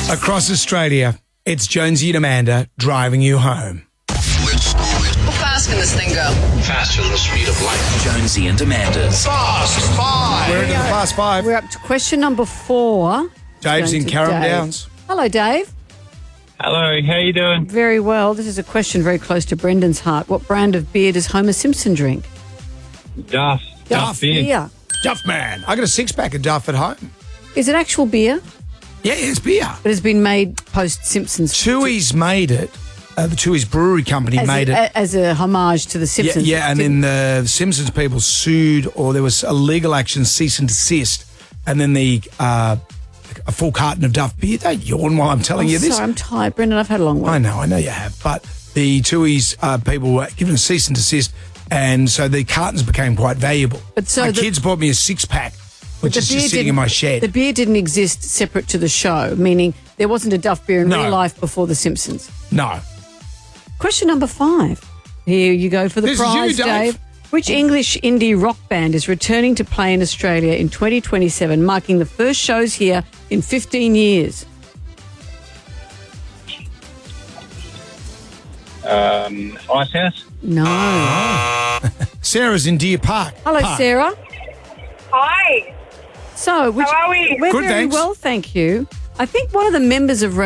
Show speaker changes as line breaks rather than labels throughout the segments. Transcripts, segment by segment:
Across Australia, it's Jonesy and Amanda driving you home.
How fast can this thing go?
Faster than the speed of light.
Jonesy and Amanda's
Fast Five.
We're into the Fast Five.
We're up to question number 4.
Dave's in
Going to
Carrum
Dave.
Downs.
Hello, Dave.
Hello, how you doing?
Very well. This is a question very close to Brendan's heart. What brand of beer does Homer Simpson drink?
Duff.
Duff
beer.
Duff man. I got a 6-pack of Duff at home.
Is it actual beer?
Yeah, it's beer.
It has been made post-Simpsons.
Tooheys made it. The Tooheys Brewery Company made it.
As a homage to the Simpsons.
Yeah, and then the Simpsons people sued, or there was a legal action, cease and desist, and then a full carton of Duff beer. Don't yawn while I'm telling you this.
Sorry, I'm tired, Brendan. I've had a long one.
I know you have. But the Tooheys people were given a cease and desist, and so the cartons became quite valuable.
But so
my
the-
kids bought me a 6-pack, which
The
is
beer
just sitting in my shed.
The beer didn't exist separate to the show, meaning there wasn't a Duff beer in
No.
real life before the Simpsons.
No.
Question number 5. Here you go for the
This is you,
prize,
Dave.
Which English indie rock band is returning to play in Australia in 2027, marking the first shows here in 15 years?
Icehouse?
No.
Sarah's in Deer Park.
Hello,
Park.
Sarah.
Hi.
So,
How are we?
We're
Good,
very
thanks.
well, thank you. I think one of the members of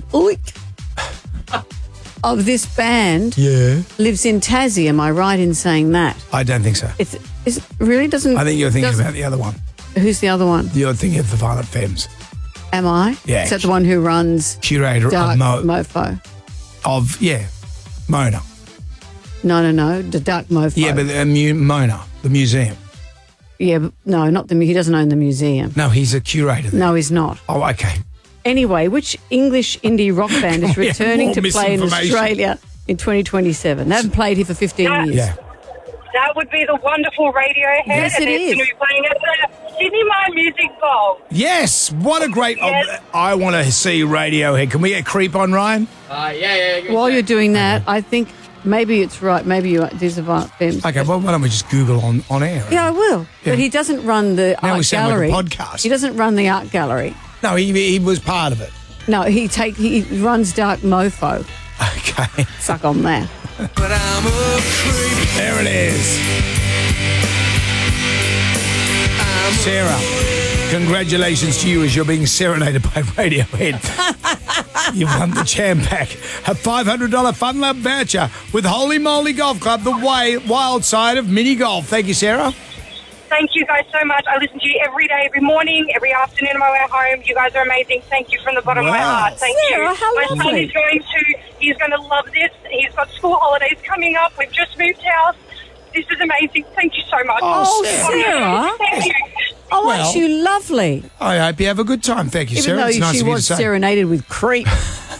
of this band lives in Tassie. Am I right in saying that?
I don't think so.
It really doesn't.
I think you're thinking
doesn't-
about the other one.
Who's the other one?
You're thinking of the Violent Femmes.
Am I?
Yeah.
Is that the one who runs
Curator
Dark
of
Mofo?
Mona.
No. The Dark Mofo.
Yeah, but Mona, the museum.
Yeah, but no, not the. He doesn't own the museum.
No, he's a curator there.
No, he's not.
Oh, okay.
Anyway, which English indie rock band is
Yeah,
returning
more
to play in
misinformation.
Australia in 2027? They haven't played here for 15 years.
Yeah.
That would be the wonderful Radiohead.
Yes,
and
it
it's going
is.
to be playing at the Sydney Mine Music Bowl.
Yes, what a great...
Yes.
I want to see Radiohead. Can we get Creep on, Ryan?
While you're doing that, I think maybe it's right. Maybe these are Violent Femmes.
Okay, well, why don't we just Google on air?
Yeah, I will.
Yeah.
But he doesn't run the
Now we
art
sound like a
gallery.
podcast.
He doesn't run the art gallery.
No, he was part of it.
No, he runs Dark Mofo.
Okay.
Suck on that.
There it is. Sarah, congratulations to you as you're being serenaded by Radiohead. You've won the Jam Pack, a $500 Fun Lab voucher with Holy Moly Golf Club, the wild side of mini golf. Thank you, Sarah.
Thank you guys so much. I listen to you every day, every morning, every afternoon on my way home. You guys are amazing. Thank you from the bottom of my
Wow.
heart. Thank
Sarah,
you.
how
My son
lovely.
he's going to love this. He's got school holidays coming up. We've just moved house. This is amazing. Thank you so much.
Oh,
Sarah.
Sarah.
Thank you.
Oh,
Well,
aren't you lovely?
I hope you have a good time. Thank you,
Even
Sarah.
though
It's nice
she
of you to
was
say.
serenaded with Creep.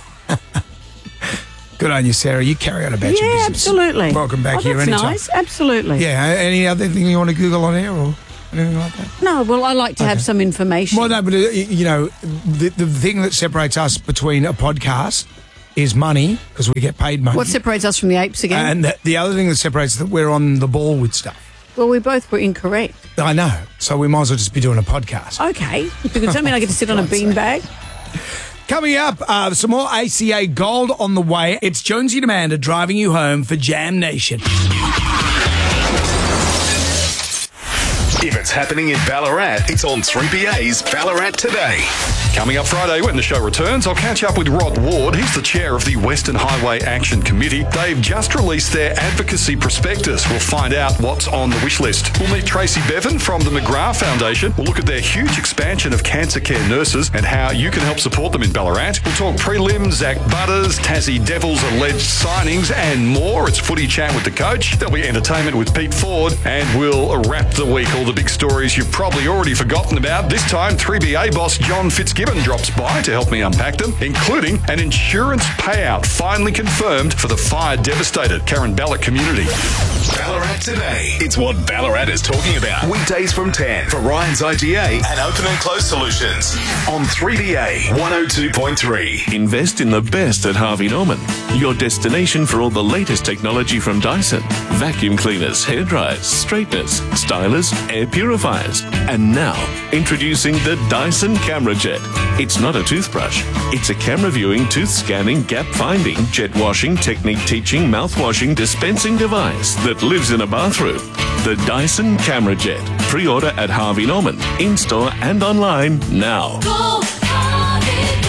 Good on you, Sarah. You carry on about your
Yeah,
business.
absolutely.
Welcome back
Oh,
here
that's
anytime.
nice. Absolutely.
Yeah, any other thing you want to Google on air or anything like that?
No, well, I like to have some information.
Well, no, but, the thing that separates us between a podcast is money, because we get paid money.
What separates us from the apes again?
And the other thing that separates is that we're on the ball with stuff.
Well, we both were incorrect.
I know. So we might as well just be doing a podcast.
Okay. Because does that mean I get to sit on a beanbag?
Coming up, some more ACA gold on the way. It's Jonesy and Amanda driving you home for Jam Nation.
If it's happening in Ballarat, it's on 3BA's Ballarat Today.
Coming up Friday when the show returns, I'll catch up with Rod Ward. He's the chair of the Western Highway Action Committee. They've just released their advocacy prospectus. We'll find out what's on the wish list. We'll meet Tracy Bevan from the McGrath Foundation. We'll look at their huge expansion of cancer care nurses and how you can help support them in Ballarat. We'll talk prelims, Zach Butters, Tassie Devils alleged signings and more. It's footy chat with the coach. There'll be entertainment with Pete Ford. And we'll wrap the week. All the big stories you've probably already forgotten about. This time, 3BA boss John Fitzgibbon drops by to help me unpack them, including an insurance payout finally confirmed for the fire-devastated Karen Ballot community.
Ballarat Today. It's what Ballarat is talking about. Weekdays from 10 for Ryan's IGA and Open and Close Solutions on 3BA 102.3.
Invest in the best at Harvey Norman, your destination for all the latest technology from Dyson. Vacuum cleaners, hairdryers, straighteners, stylers, air purifiers. And now, introducing the Dyson Camera Jet. It's not a toothbrush. It's a camera viewing, tooth scanning, gap finding, jet washing, technique teaching, mouth washing, dispensing device that lives in a bathroom. The Dyson Camera Jet. Pre-order at Harvey Norman. In-store and online now.
Go, Harvey,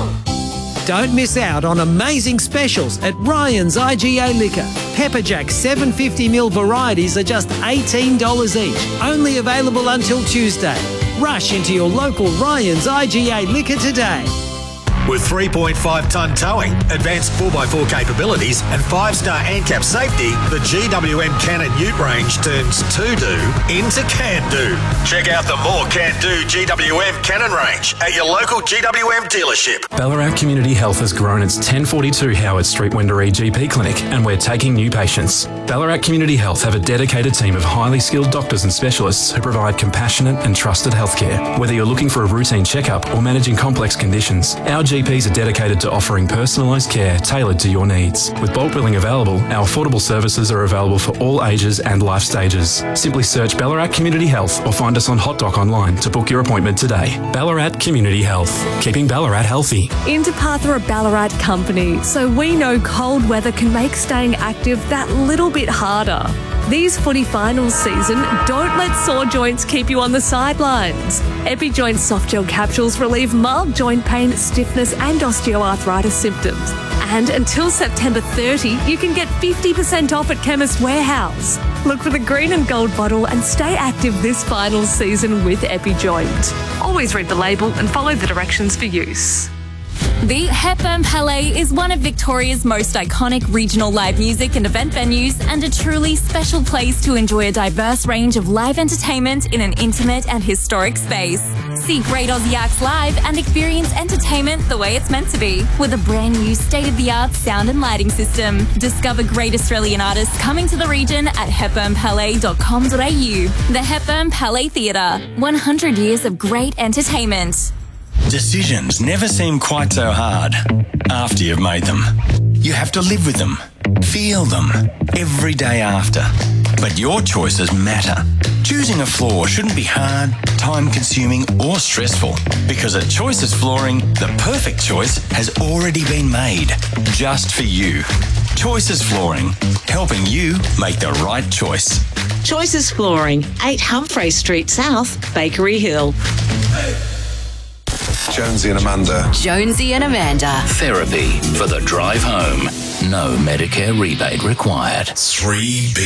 go.
Don't miss out on amazing specials at Ryan's IGA Liquor. Pepper Jack 750ml varieties are just $18 each. Only available until Tuesday. Rush into your local Ryan's IGA Liquor today.
With 3.5-tonne towing, advanced 4x4 capabilities and 5-star ANCAP safety, the GWM Cannon Ute range turns to-do into can-do. Check out the more can-do GWM Cannon range at your local GWM dealership.
Ballarat Community Health has grown its 1042 Howard Street Wendouree GP clinic, and we're taking new patients. Ballarat Community Health have a dedicated team of highly skilled doctors and specialists who provide compassionate and trusted healthcare. Whether you're looking for a routine checkup or managing complex conditions, our GPs are dedicated to offering personalised care tailored to your needs. With bulk billing available, our affordable services are available for all ages and life stages. Simply search Ballarat Community Health or find us on HotDoc online to book your appointment today. Ballarat Community Health, keeping Ballarat healthy.
Interpath are a Ballarat company, so we know cold weather can make staying active that little bit harder. These footy finals season, don't let sore joints keep you on the sidelines. EpiJoint soft gel capsules relieve mild joint pain, stiffness and osteoarthritis symptoms. And until September 30, you can get 50% off at Chemist Warehouse. Look for the green and gold bottle and stay active this finals season with EpiJoint. Always read the label and follow the directions for use.
The Hepburn Palais is one of Victoria's most iconic regional live music and event venues, and a truly special place to enjoy a diverse range of live entertainment in an intimate and historic space. See great Aussie acts live and experience entertainment the way it's meant to be, with a brand new state-of-the-art sound and lighting system. Discover great Australian artists coming to the region at hepburnpalais.com.au. The Hepburn Palais Theatre, 100 years of great entertainment.
Decisions never seem quite so hard after you've made them. You have to live with them, feel them, every day after. But your choices matter. Choosing a floor shouldn't be hard, time-consuming or stressful, because at Choices Flooring, the perfect choice has already been made, just for you. Choices Flooring, helping you make the right choice.
Choices Flooring, 8 Humphrey Street South, Bakery Hill.
Jonesy and Amanda.
Jonesy and Amanda.
Therapy for the drive home. No Medicare rebate required.
3B.